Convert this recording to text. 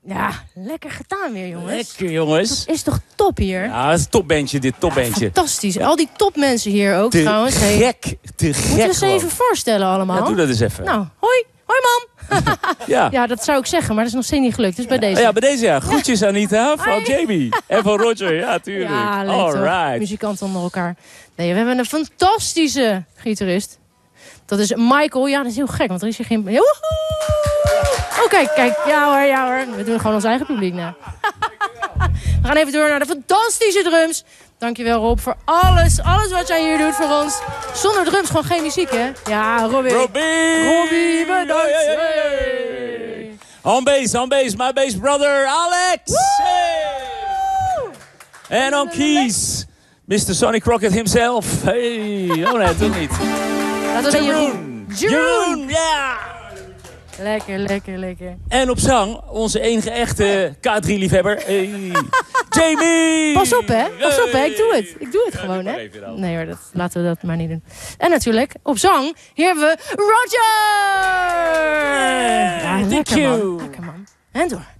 Ja, lekker gedaan weer, jongens. Lekker, jongens. Dat is toch top hier? Ja, het is een topbandje, dit topbandje. Fantastisch. Al die topmensen hier ook trouwens. Te gek. Moeten we eens even voorstellen allemaal? Ja, doe dat eens even. Nou, hoi. Hoi, mam. Ja. Ja, dat zou ik zeggen, maar dat is nog steeds niet gelukt. Dus bij deze. Ja, bij deze ja. Groetjes Anita van Jamie. En van Roger, ja, tuurlijk. Ja, leuk Alright. toch? Muzikanten onder elkaar. Nee, we hebben een fantastische gitarist. Dat is Michael. Ja, dat is heel gek, want er is hier geen... Woehoe! Oh, kijk. Ja hoor. We doen gewoon ons eigen publiek na. We gaan even door naar de fantastische drums. Dankjewel Rob voor alles wat jij hier doet voor ons. Zonder drums gewoon geen muziek, hè? Ja, Robbie, bedankt. Hey. On bass, my bass brother Alex. Hey. En on keys, Mr. Sonny Crockett himself. Hey, oh nee, toch niet. Dat was Jeroen, ja. Lekker. En op zang, onze enige echte K3-liefhebber, Jamie! Pas op, hè. Ik doe het gewoon, hè. Nee hoor, laten we dat maar niet doen. En natuurlijk, op zang, hier hebben we Roger! Ja, lekker man. En door.